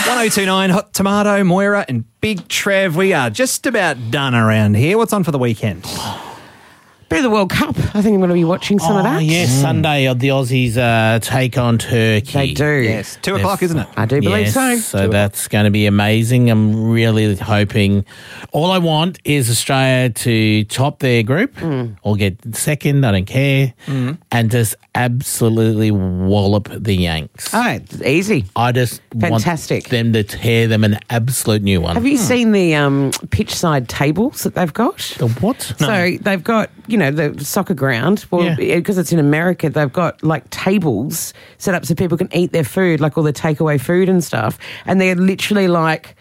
1029, Hot Tomato, Moira and Big Trev. We are just about done around here. What's on for the weekend? Bit of the World Cup. I think I'm going to be watching some of that. Yes, Sunday the Aussies take on Turkey. They do. Yes, 2 o'clock, isn't it? I do believe so. So that's going to be amazing. I'm really hoping. All I want is Australia to top their group or get second, I don't care, and just absolutely wallop the Yanks. Oh, it's easy. I just Fantastic. want them to tear them an absolute new one. Have you seen the pitch side tables that they've got? The what? So they've got, the soccer ground. Well, because it's in America, they've got like tables set up so people can eat their food, like all the takeaway food and stuff. And they're literally like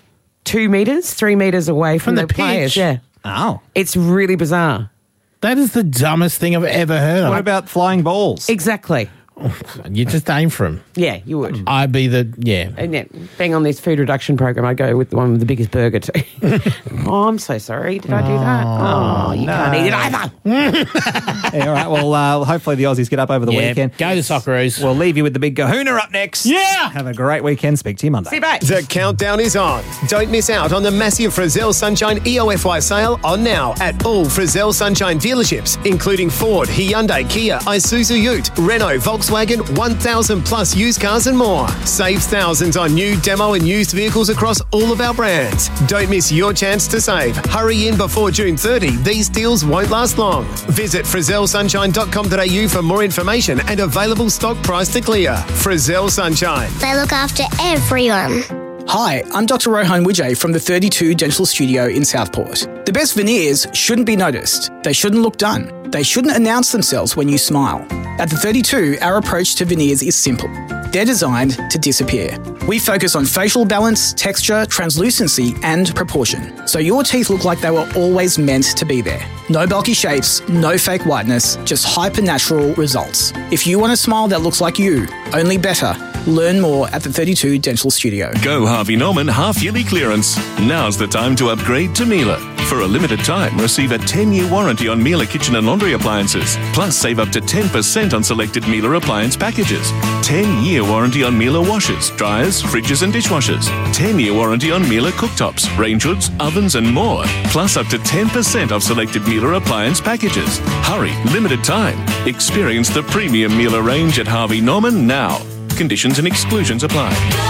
2 meters, 3 meters away from the players. pitch? Yeah. Oh. It's really bizarre. That is the dumbest thing I've ever heard of. What about flying balls? Exactly. You just aim for them. Yeah, you would. I'd be the, And yet, being on this food reduction program, I'd go with the one with the biggest burger too. Oh, I'm so sorry. Did I do that? Oh, you can't eat it either. Yeah, all right. Well, hopefully the Aussies get up over the weekend. Go the Socceroos. We'll leave you with the big kahuna up next. Yeah. Have a great weekend. Speak to you Monday. See you, mate. The countdown is on. Don't miss out on the massive Frizzell Sunshine EOFY sale on now at all Frizzell Sunshine dealerships, including Ford, Hyundai, Kia, Isuzu Ute, Renault, Volkswagen, 1,000 plus used cars and more. Save thousands on new, demo and used vehicles across all of our brands. Don't miss your chance to save. Hurry in before June 30. These deals won't last long. Visit frizzellsunshine.com.au for more information and available stock price to clear. Frizzell Sunshine. They look after everyone. Hi, I'm Dr. Rohan Wijay from the 32 Dental Studio in Southport. The best veneers shouldn't be noticed. They shouldn't look done. They shouldn't announce themselves when you smile. At the 32, our approach to veneers is simple. They're designed to disappear. We focus on facial balance, texture, translucency, and proportion, so your teeth look like they were always meant to be there. No bulky shapes, no fake whiteness, just hyper-natural results. If you want a smile that looks like you, only better. Learn more at the 32 Dental Studio. Go Harvey Norman half-yearly clearance. Now's the time to upgrade to Miele. For a limited time, receive a 10-year warranty on Miele kitchen and laundry appliances. Plus, save up to 10% on selected Miele appliance packages. 10-year warranty on Miele washers, dryers, fridges and dishwashers. 10-year warranty on Miele cooktops, range hoods, ovens and more. Plus, up to 10% off selected Miele appliance packages. Hurry, limited time. Experience the premium Miele range at Harvey Norman now. Conditions and exclusions apply.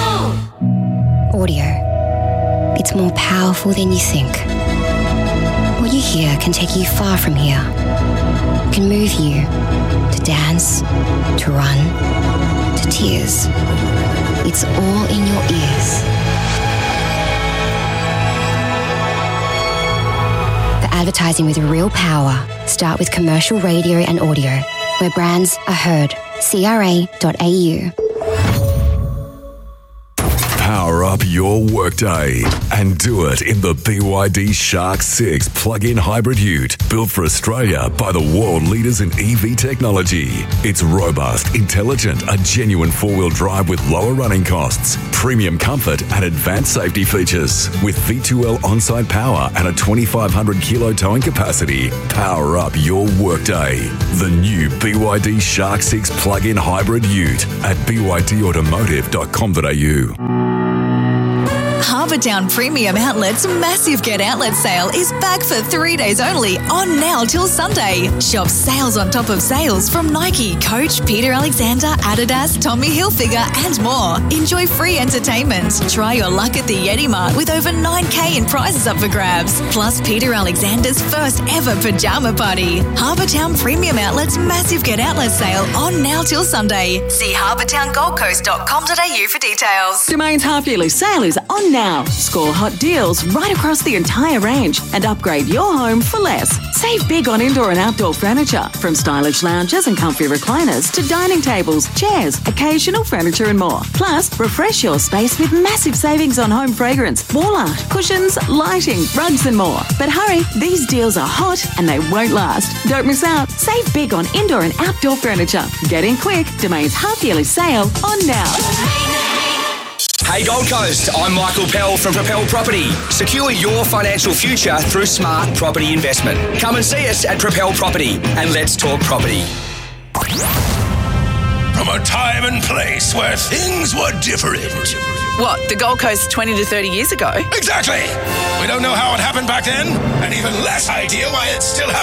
Audio. It's more powerful than you think. What you hear can take you far from here. It can move you to dance, to run, to tears. It's all in your ears. For advertising with real power, start with commercial radio and audio, where brands are heard. CRA.au. Power up your workday and do it in the BYD Shark 6 plug-in hybrid ute, built for Australia by the world leaders in EV technology. It's robust, intelligent, a genuine four-wheel drive with lower running costs, premium comfort and advanced safety features. With V2L on-site power and a 2,500 kilo towing capacity, power up your workday. The new BYD Shark 6 plug-in hybrid ute at bydautomotive.com.au. Harbourtown Premium Outlets Massive Get Outlet Sale is back for 3 days only, on now till Sunday. Shop sales on top of sales from Nike, Coach, Peter Alexander, Adidas, Tommy Hilfiger and more. Enjoy free entertainment. Try your luck at the Yeti Mart with over 9K in prizes up for grabs. Plus Peter Alexander's first ever pyjama party. Harbourtown Premium Outlets Massive Get Outlet Sale on now till Sunday. See harbourtowngoldcoast.com.au for details. Domain's half-yearly sale is on now. Score hot deals right across the entire range and upgrade your home for less. Save big on indoor and outdoor furniture, from stylish lounges and comfy recliners to dining tables, chairs, occasional furniture and more. Plus, refresh your space with massive savings on home fragrance, wall art, cushions, lighting, rugs and more. But hurry, these deals are hot and they won't last. Don't miss out. Save big on indoor and outdoor furniture. Get in quick. Domain's half-yearly sale on now. Hey Gold Coast, I'm Michael Pell from Propel Property. Secure your financial future through smart property investment. Come and see us at Propel Property and let's talk property. from a time and place where things were different. What, the Gold Coast 20 to 30 years ago? Exactly. We don't know how it happened back then, and even less idea why it's still happening